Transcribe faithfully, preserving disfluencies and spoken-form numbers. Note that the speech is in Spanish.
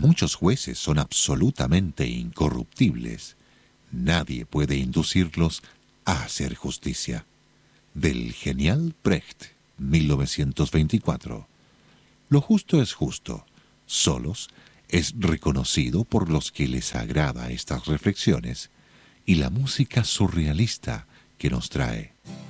muchos jueces son absolutamente incorruptibles, nadie puede inducirlos a hacer justicia. Del genial Brecht, mil novecientos veinticuatro. Lo justo es justo, solos es reconocido por los que les agrada estas reflexiones y la música surrealista que nos trae.